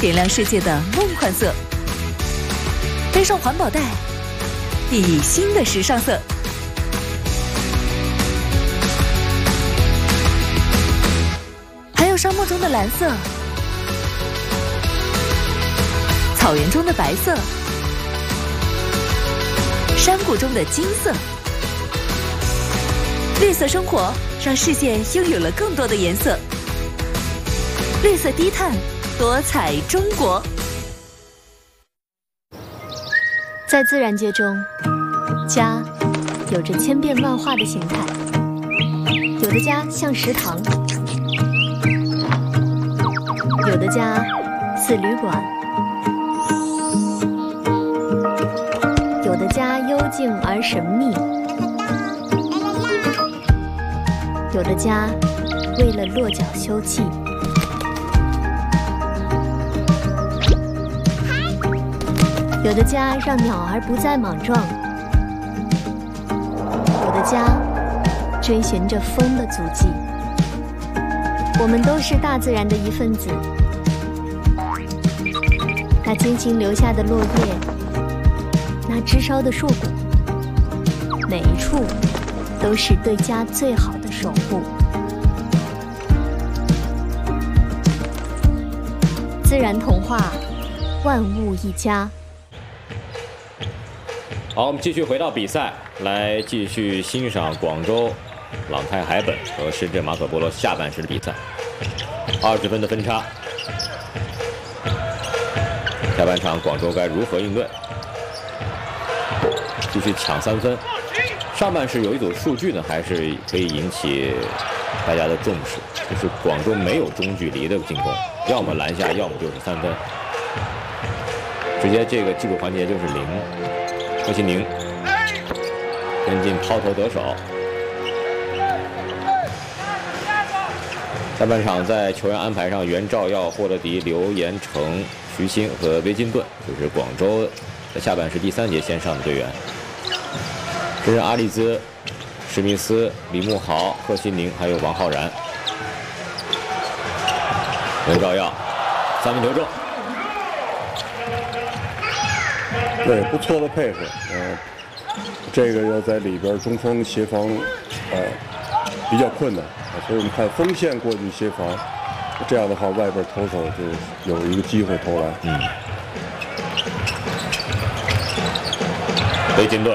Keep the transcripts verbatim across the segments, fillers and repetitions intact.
点亮世界的梦幻色。背上环保袋，熠熠新的时尚色。还有沙漠中的蓝色，草原中的白色，山谷中的金色。绿色生活让世界拥有了更多的颜色。绿色低碳，多彩中国。 在自然界中，家有着千变万化的形态，有的家像食堂，有的家似旅馆，有的家幽静而神秘，有的家为了落脚休憩，有的家让鸟儿不再莽撞，有的家追寻着风的足迹。我们都是大自然的一份子，那精心留下的落叶，那枝梢的树骨，每一处都是对家最好的守护。自然童话，万物一家。 好，我们继续回到比赛，来继续欣赏广州朗泰海本和深圳马可波罗下半时的比赛。二十分的分差，下半场广州该如何应对？继续抢三分。上半时有一组数据呢，还是可以引起大家的重视，就是广州没有中距离的进攻，要么篮下，要么就是三分，直接这个技术环节就是零。贺新宁跟进抛投得手。下半场在球员安排上，袁兆耀、霍勒迪、刘延成、徐新和韦金顿，就是广州在下半时第三节先上的队员。这是阿利兹、史密斯、李慕豪、贺新宁还有王浩然。袁兆耀三分球中。 对，不错的配合，呃，这个要在里边中锋协防，呃，比较困难，所以我们看锋线过去协防，这样的话外边投手就有一个机会投篮。 嗯。韦金顿，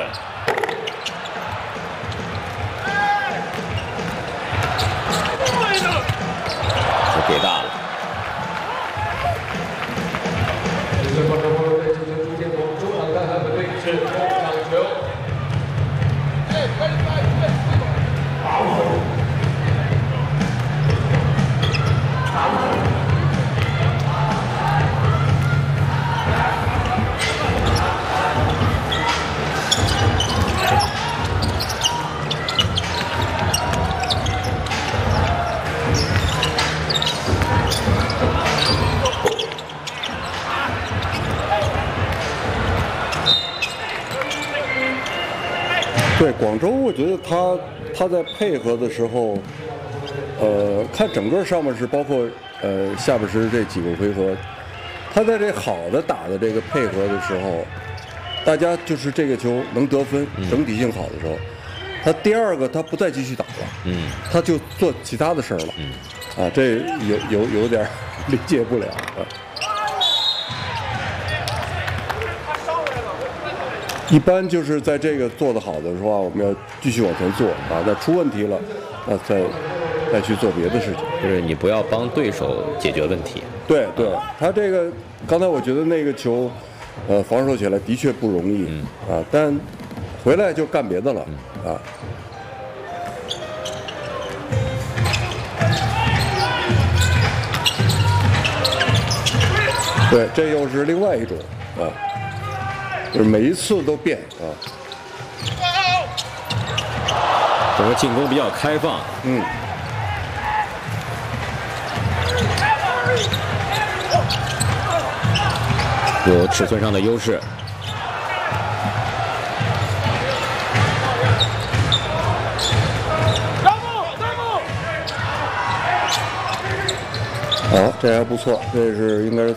这给大了。 对广州，我觉得他他在配合的时候，呃，看整个上半时，包括呃下半时这几个回合，他在这好的打的这个配合的时候，大家就是这个球能得分，整体性好的时候，他第二个他不再继续打了， 嗯， 他就做其他的事儿了， 嗯， 啊，这有有有点理解不了啊。一般就是在这个做得好的时候啊，我们要继续往前做啊。那出问题了，那再再去做别的事情。 就是你不要帮对手解决问题。 对对，他这个刚才我觉得那个球，呃，防守起来的确不容易、 嗯、 啊，但回来就干别的了、 嗯、 啊。对，这又是另外一种啊。就是每一次都变啊， 整个进攻比较开放， 嗯， 有尺寸上的优势。 好，这还不错，这是应该是